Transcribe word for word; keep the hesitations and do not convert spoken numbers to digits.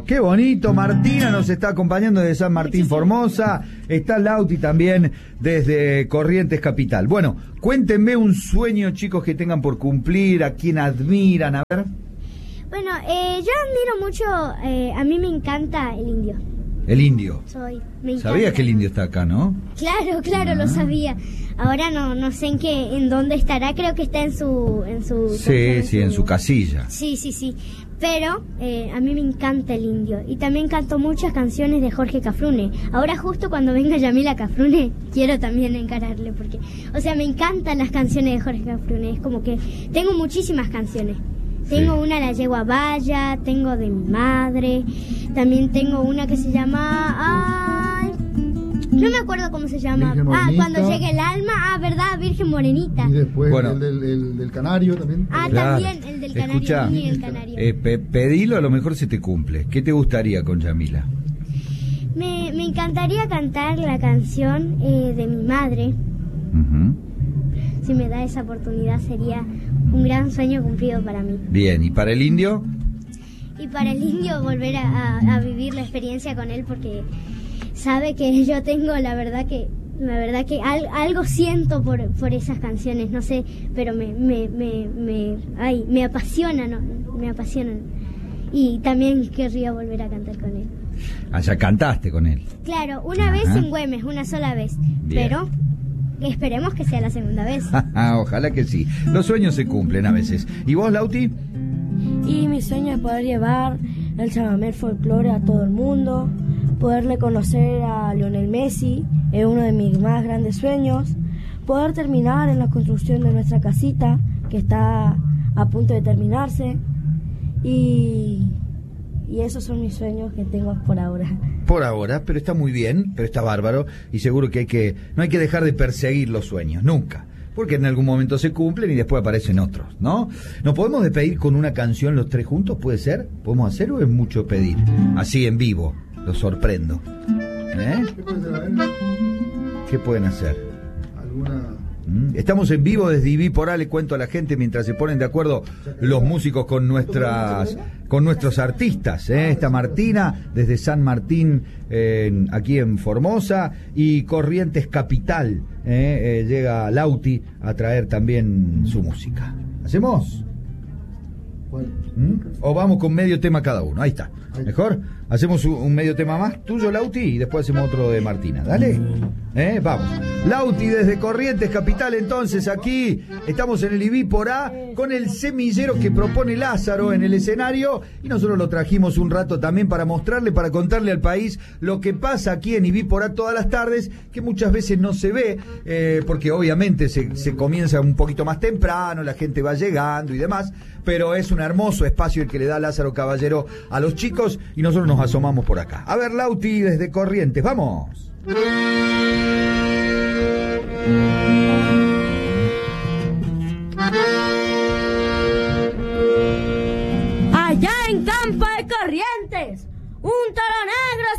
qué bonito. Martina nos está acompañando desde San Martín Formosa. Está Lauti también desde Corrientes Capital. Bueno, cuéntenme un sueño, chicos, que tengan por cumplir, a quien admiran, a ver. Bueno, eh, yo admiro mucho, eh, a mí me encanta el indio. El indio. Soy, me encanta. Sabías que el indio está acá, ¿no? Claro, claro, ah. lo sabía. Ahora no no sé en qué, en dónde estará, creo que está en su... En su sí, en sí, su... en su casilla. Sí, sí, sí. Pero eh, a mí me encanta el indio. Y también canto muchas canciones de Jorge Cafrune. Ahora justo cuando venga Yamila Cafrune, quiero también encararle, porque... O sea, me encantan las canciones de Jorge Cafrune. Es como que tengo muchísimas canciones. Tengo sí. una La Yegua Vaya, tengo de mi madre, también tengo una que se llama... Ay, no me acuerdo cómo se llama. Ah, Cuando llegue el alma, ah, ¿verdad? Virgen Morenita. Y después bueno. el, del, el del canario también. Ah, claro. también, el del canario. Escuchá, y el canario. Eh, pe pedilo, a lo mejor se te cumple. ¿Qué te gustaría con Yamila? Me, me encantaría cantar la canción eh, de mi madre. Uh-huh. Si me da esa oportunidad sería un gran sueño cumplido para mí. Bien, ¿y para el indio? Y para el indio volver a, a, a vivir la experiencia con él, porque sabe que yo tengo, la verdad que la verdad que al, algo siento por, por esas canciones, no sé, pero me me me, me ay, me apasionan, ¿no? me apasionan. Y también querría volver a cantar con él. Ah, ya cantaste con él. Claro, una Ajá. vez en Güemes, una sola vez. Bien. Pero esperemos que sea la segunda vez. Ojalá que sí. Los sueños se cumplen a veces. ¿Y vos, Lauti? Y mi sueño es poder llevar el chamamé folclore a todo el mundo, poderle conocer a Lionel Messi, es uno de mis más grandes sueños, poder terminar en la construcción de nuestra casita, que está a punto de terminarse, y, y esos son mis sueños que tengo por ahora. Por ahora, pero está muy bien, pero está bárbaro, y seguro que hay que no hay que dejar de perseguir los sueños, nunca, porque en algún momento se cumplen y después aparecen otros, ¿no? ¿Nos podemos despedir con una canción los tres juntos? ¿Puede ser? ¿Podemos hacer o es mucho pedir? Así en vivo, los sorprendo. ¿Eh? ¿Qué puede ser? A ver. ¿Qué pueden hacer? ¿Alguna...? Estamos en vivo desde I B I por A, le cuento a la gente mientras se ponen de acuerdo los músicos con nuestras con nuestros artistas, ¿eh? Está Martina desde San Martín, eh, aquí en Formosa, y Corrientes Capital, ¿eh? Eh, llega Lauti a traer también su música. ¿Hacemos? ¿Cuál? ¿Mm? ¿O vamos con medio tema cada uno? Ahí está. ¿Mejor? Hacemos un medio tema más tuyo, Lauti, y después hacemos otro de Martina. Dale. ¿Eh? Vamos. Lauti desde Corrientes Capital, entonces aquí estamos en el I B I por A con el semillero que propone Lázaro en el escenario, y nosotros lo trajimos un rato también para mostrarle, para contarle al país lo que pasa aquí en I B I por A todas las tardes, que muchas veces no se ve, eh, porque obviamente se, se comienza un poquito más temprano, la gente va llegando y demás, pero es un hermoso espacio el que le da Lázaro Caballero a los chicos, y nosotros nos asomamos por acá. A ver, Lauti desde Corrientes, ¡vamos! Allá en Campo de Corrientes, un